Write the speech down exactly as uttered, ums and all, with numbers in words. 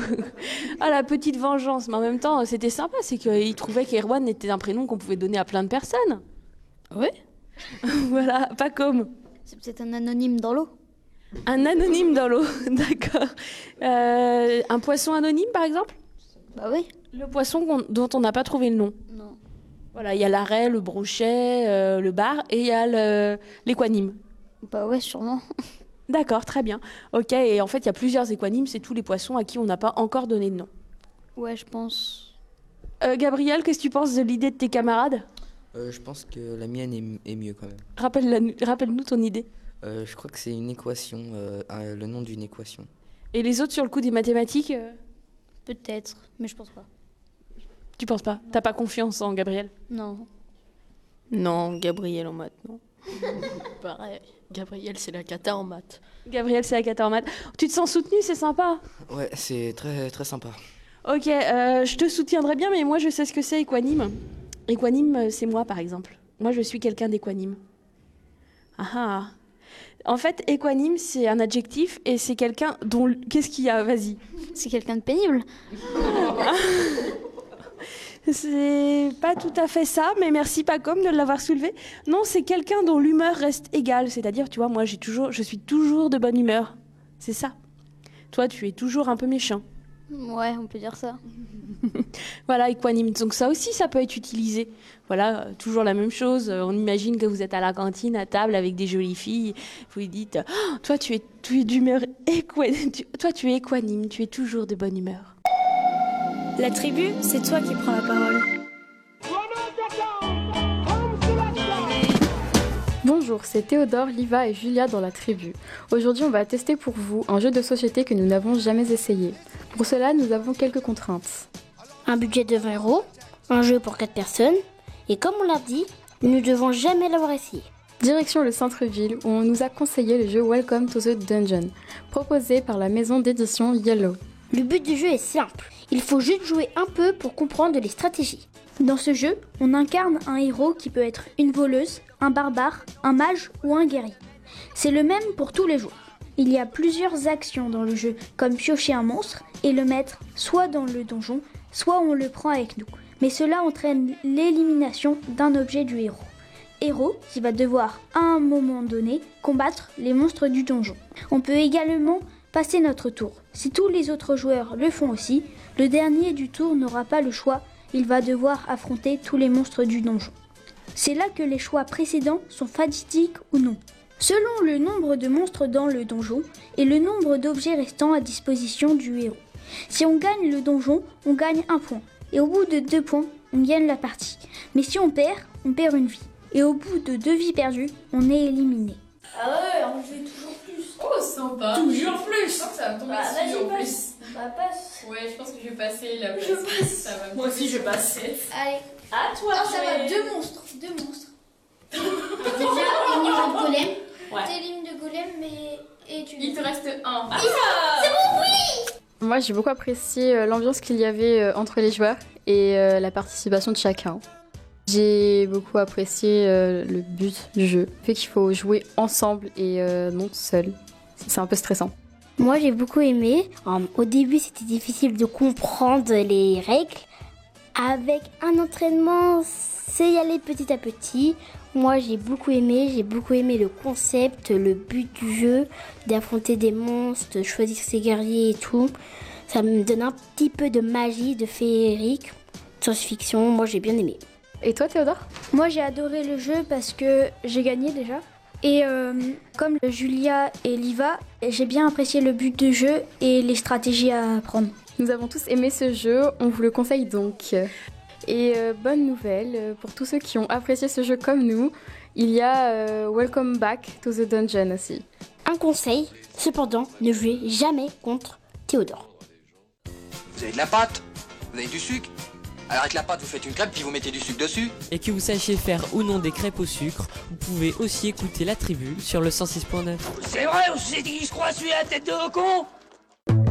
Ah, la petite vengeance. Mais en même temps, c'était sympa. C'est qu'il trouvait qu'Erwan était un prénom qu'on pouvait donner à plein de personnes. Ouais. Voilà, pas comme. C'est peut-être un anonyme dans l'eau. Un anonyme dans l'eau, d'accord. Euh, un poisson anonyme, par exemple ? Bah oui. Le poisson qu'on- dont on n'a pas trouvé le nom. Non. Voilà, il y a l'arrêt, le brochet, euh, le bar et il y a le- l'équanime. Bah ouais, sûrement. D'accord, très bien. Ok, et en fait, il y a plusieurs équanimes, c'est tous les poissons à qui on n'a pas encore donné de nom. Ouais, je pense. Euh, Gabriel, qu'est-ce que tu penses de l'idée de tes camarades ? Euh, je pense que la mienne est, est mieux quand même. Rappelle-la- Rappelle-nous ton idée. Euh, je crois que c'est une équation, euh, un- le nom d'une équation. Et les autres sur le coup des mathématiques, euh, Peut-être, mais je pense pas. tu penses pas ? T'as pas confiance en Gabriel ? Non. Non, Gabriel en maths, non. Pareil, Gabriel, c'est la cata en maths. Gabriel, c'est la cata en maths. Tu te sens soutenu, c'est sympa. Ouais, c'est très très sympa. Ok, euh, je te soutiendrai bien, mais moi je sais ce que c'est équanime. Équanime, euh, c'est moi par exemple. Moi je suis quelqu'un d'équanime. Ah ah. En fait, équanime, c'est un adjectif et c'est quelqu'un dont... Qu'est-ce qu'il y a ? Vas-y. C'est quelqu'un de pénible. C'est pas tout à fait ça, mais merci Pacom de l'avoir soulevé. Non, c'est quelqu'un dont l'humeur reste égale. C'est-à-dire, tu vois, moi j'ai toujours, je suis toujours de bonne humeur. C'est ça. Toi, tu es toujours un peu méchant. Ouais, on peut dire ça. Voilà, équanime. Donc ça aussi, ça peut être utilisé. Voilà, euh, toujours la même chose. Euh, on imagine que vous êtes à la cantine, à table, avec des jolies filles. Vous lui dites, oh, toi, tu es, tu es d'humeur équanime. Tu- Toi, tu es équanime. Tu es toujours de bonne humeur. La tribu, c'est toi qui prends la parole. Bonjour, c'est Théodore, Liva et Julia dans la tribu. Aujourd'hui, on va tester pour vous un jeu de société que nous n'avons jamais essayé. Pour cela, nous avons quelques contraintes. Un budget de vingt euros, un jeu pour quatre personnes, et comme on l'a dit, nous ne devons jamais l'avoir essayé. Direction le centre-ville où on nous a conseillé le jeu Welcome to the Dungeon, proposé par la maison d'édition Yellow. Le but du jeu est simple, il faut juste jouer un peu pour comprendre les stratégies. Dans ce jeu, on incarne un héros qui peut être une voleuse, un barbare, un mage ou un guerrier. C'est le même pour tous les joueurs. Il y a plusieurs actions dans le jeu, comme piocher un monstre et le mettre soit dans le donjon, soit on le prend avec nous. Mais cela entraîne l'élimination d'un objet du héros. Héros qui va devoir, à un moment donné, combattre les monstres du donjon. On peut également passer notre tour. Si tous les autres joueurs le font aussi, le dernier du tour n'aura pas le choix, il va devoir affronter tous les monstres du donjon. C'est là que les choix précédents sont fatidiques ou non. Selon le nombre de monstres dans le donjon et le nombre d'objets restants à disposition du héros. Si on gagne le donjon, on gagne un point. Et au bout de deux points, on gagne la partie. Mais si on perd, on perd une vie. Et au bout de deux vies perdues, on est éliminé. Ah ouais, on fait toujours plus. Oh, sympa. Toujours plus. Je pense que ça va me tomber Bah, dessus vas-y, en plus. passe. Bah, passe. Ouais, je pense que je vais passer là. Je passe. Ça va me Moi aussi, je passe. Allez. À toi, Oh, ça va, Joël. deux monstres. Deux monstres. Déjà, éliminer le golem. Ouais. T'élimines de golem, mais. Et tu. Il te reste un. Ah. Moi, j'ai beaucoup apprécié euh, l'ambiance qu'il y avait euh, entre les joueurs et euh, la participation de chacun. J'ai beaucoup apprécié euh, le but du jeu, le fait qu'il faut jouer ensemble et euh, non seul. C'est un peu stressant. Moi j'ai beaucoup aimé. Euh, Au début c'était difficile de comprendre les règles. Avec un entraînement, c'est y aller petit à petit. Moi j'ai beaucoup aimé, j'ai beaucoup aimé le concept, le but du jeu, d'affronter des monstres, de choisir ses guerriers et tout. Ça me donne un petit peu de magie, de féerique, science-fiction, moi j'ai bien aimé. Et toi, Théodore ? Moi, j'ai adoré le jeu parce que j'ai gagné déjà. Et euh, comme Julia et Liva, j'ai bien apprécié le but du jeu et les stratégies à prendre. Nous avons tous aimé ce jeu, on vous le conseille donc. Et euh, bonne nouvelle, euh, pour tous ceux qui ont apprécié ce jeu comme nous, il y a euh, Welcome Back to the Dungeon aussi. Un conseil, cependant, ne jouez jamais contre Théodore. Vous avez de la pâte? Vous avez du sucre? Alors avec la pâte, vous faites une crêpe puis vous mettez du sucre dessus. Et que vous sachiez faire ou non des crêpes au sucre, vous pouvez aussi écouter La Tribu sur le cent six point neuf. C'est vrai, on s'est dit qu'il se croit celui à la tête de con.